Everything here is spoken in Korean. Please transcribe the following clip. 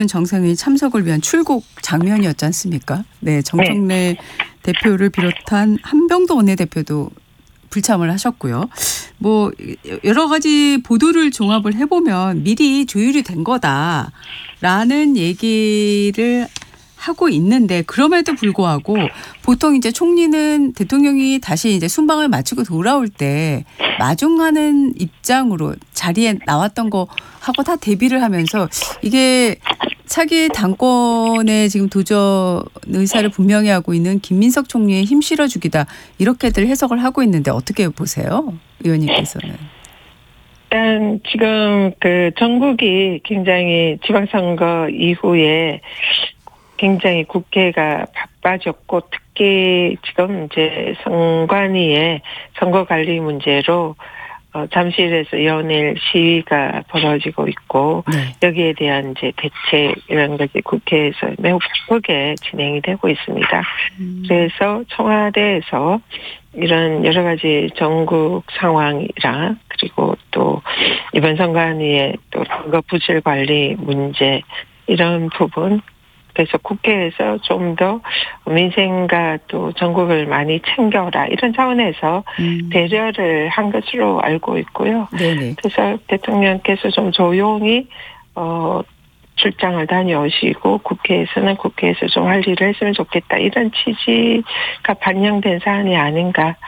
정상회의 참석을 위한 출국 장면이었지 않습니까? 네, 정청래 대표를 비롯한 한병도 원내대표도 불참을 하셨고요. 뭐 여러 가지 보도를 종합을 해보면 미리 조율이 된 거다라는 얘기를 하고 있는데, 그럼에도 불구하고 보통 이제 총리는 대통령이 다시 이제 순방을 마치고 돌아올 때 마중하는 입장으로 자리에 나왔던 거 하고 다 대비를 하면서, 이게 차기 당권에 지금 도전 의사를 분명히 하고 있는 김민석 총리의 힘 실어주기다, 이렇게들 해석을 하고 있는데 어떻게 보세요, 의원님께서는? 일단 지금 그 전국이 굉장히 지방선거 이후에 굉장히 국회가 바빠졌고, 특히 지금 이제 선관위의 선거관리 문제로 잠실에서 연일 시위가 벌어지고 있고, 여기에 대한 이제 대책 이런 것이 국회에서 매우 바쁘게 진행이 되고 있습니다. 그래서 청와대에서 이런 여러 가지 전국 상황이랑, 그리고 또 이번 선관위의 또 선거 부실 관리 문제, 이런 부분, 그래서 국회에서 좀 더 민생과 또 전국을 많이 챙겨라, 이런 차원에서 배려를 한 것으로 알고 있고요. 네네. 그래서 대통령께서 좀 조용히 출장을 다녀오시고 국회에서는 국회에서 좀 할 일을 했으면 좋겠다, 이런 취지가 반영된 사안이 아닌가